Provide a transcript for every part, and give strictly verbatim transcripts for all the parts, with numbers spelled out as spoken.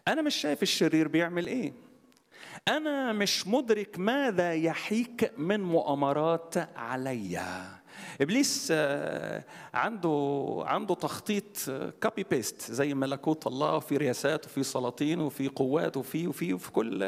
أنا مش شايف الشرير بيعمل إيه، أنا مش مدرك ماذا يحيك من مؤامرات عليا. إبليس عنده عنده تخطيط كوبي بيست زي ملكوت الله، وفي رياسات وفي سلاطين وفي قوات وفي وفي وفي كل،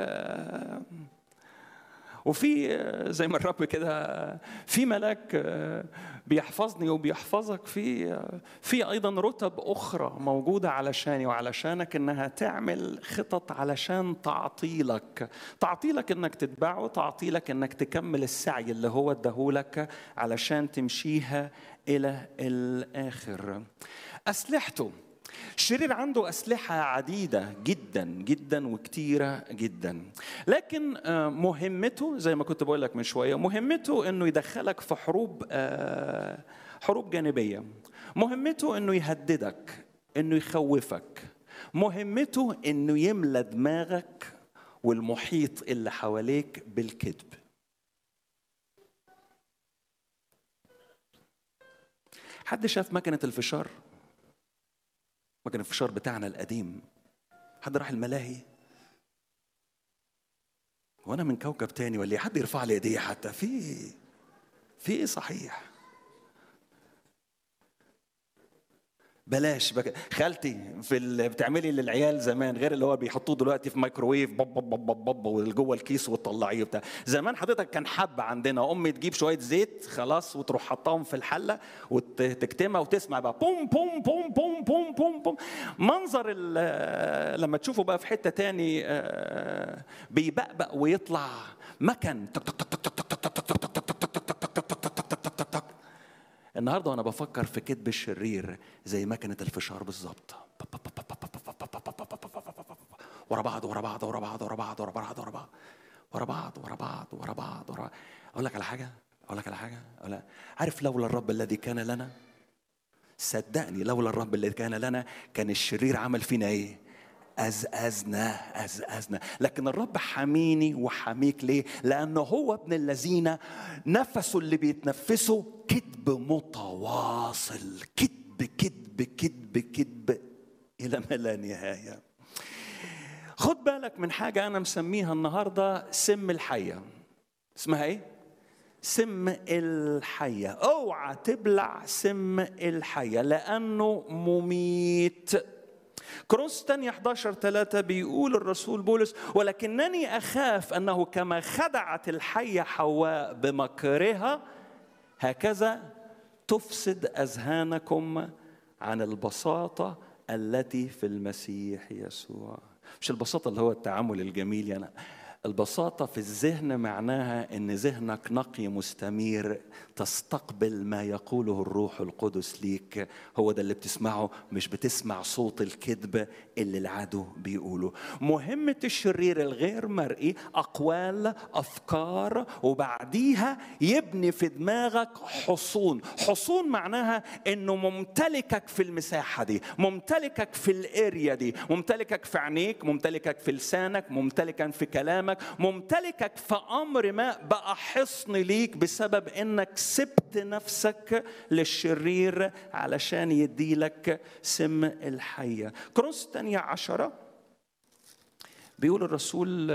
وفي زي ما الرب كده في ملاك بيحفظني وبيحفظك، في في ايضا رتب اخرى موجوده علشاني وعلشانك، انها تعمل خطط علشان تعطيلك تعطيلك انك تتبعه، تعطيلك انك تكمل السعي اللي هو اداهولك علشان تمشيها الى الاخر. اسلحته، الشرير عنده أسلحة عديدة جدا جدا وكتيرة جدا، لكن مهمته زي ما كنت بقول لك من شوية، مهمته إنه يدخلك في حروب حروب جانبية، مهمته إنه يهددك، إنه يخوفك، مهمته إنه يملى دماغك والمحيط اللي حواليك بالكذب. حد شاف مكنة الفشار؟ مكان الفشار بتاعنا القديم، حد راح الملاهي؟ وانا من كوكب تاني ولا حد يرفع لي ايديه حتى؟ في في ايه صحيح؟ بلاش بك... خالتي في ال... بتعملي للعيال زمان غير اللي هو بيحطوه دلوقتي في مايكروويف بب بب بب بب وجوه الكيس وتطلعيه بتاع. زمان حضرتك كان حبه عندنا، امي تجيب شويه زيت خلاص وتروح حطاهم في الحله وتكتمها وتسمع بقى بوم بوم بوم بوم بوم بوم بوم. منظر ال... لما تشوفه بقى في حته تاني بيبقبق ويطلع مكن تك تك تك تك تك تك تك تك تك. النهارده وانا بفكر في كذب الشرير زي مكنه الفشار بالظبط، ورا بعض ورا بعض ورا بعض ورا بعض ورا بعض ورا بعض ورا بعض ورا بعض ورا بعض ورا. اقول لك على حاجه اقول لك على حاجه أقول عارف لولا الرب الذي كان لنا، صدقني لولا الرب الذي كان لنا كان الشرير عمل فينا ايه؟ أزأزنا أزأزنا. لكن الرب حميني وحميك ليه؟ لأنه هو ابن الذين نفسه اللي بيتنفسه كذب متواصل، كذب كذب كذب كذب إلى ما لا نهاية. خد بالك من حاجة أنا مسميها النهاردة سم الحية. اسمها إيه؟ سم الحية. اوعى تبلع سم الحية لأنه مميت. كورنثوس الثانية أحد عشر ثلاثة بيقول الرسول بولس: ولكنني أخاف أنه كما خدعت الحية حواء بمكرها هكذا تفسد أذهانكم عن البساطة التي في المسيح يسوع. مش البساطة اللي هو التعامل الجميل يعني، البساطة في الذهن معناها ان ذهنك نقي مستمير تستقبل ما يقوله الروح القدس ليك. هو ده اللي بتسمعه، مش بتسمع صوت الكذب اللي العدو بيقوله. مهمة الشرير الغير مرئي أقوال، أفكار، وبعديها يبني في دماغك حصون. حصون معناها انه ممتلكك في المساحة دي، ممتلكك في الاريا دي، ممتلكك في عينيك، ممتلكك في لسانك، ممتلكا في كلامك، ممتلكك في أمر ما بقى حصن ليك بسبب إنك سبت نفسك للشرير علشان يديلك سم الحية. كورنثوس الثانية عشرة بيقول الرسول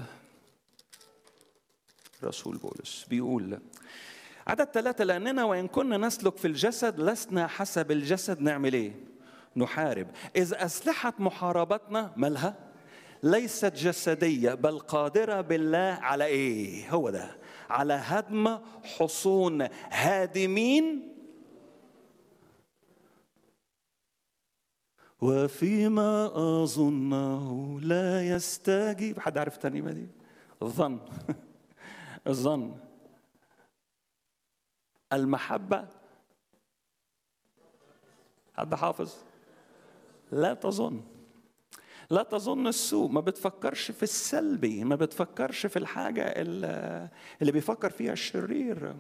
رسول بولس بيقول عدد ثلاثة: لأننا وإن كنا نسلك في الجسد لسنا حسب الجسد نعمل إيه؟ نحارب. إذ أسلحة محاربتنا مالها؟ ليست جسدية بل قادرة بالله على إيه؟ هو ده، على هدم حصون هادمين وفيما أظنه لا يستجيب. حد عارف الترنيمة دي؟ الظن الظن المحبة. حد حافظ؟ لا تظن لا تظن السوء. ما بتفكرش في السلبي، ما بتفكرش في الحاجة اللي بيفكر فيها الشرير.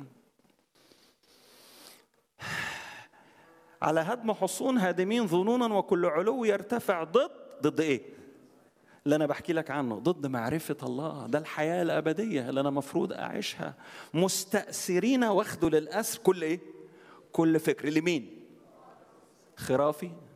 على هدم حصون هادمين ظنونا وكل علو يرتفع ضد ضد ايه؟ اللي انا بحكي لك عنه، ضد معرفة الله. ده الحياة الأبدية اللي انا مفروض اعيشها. مستأثرين واخدوا للأسر كل ايه؟ كل فكر. لمين؟ خرافي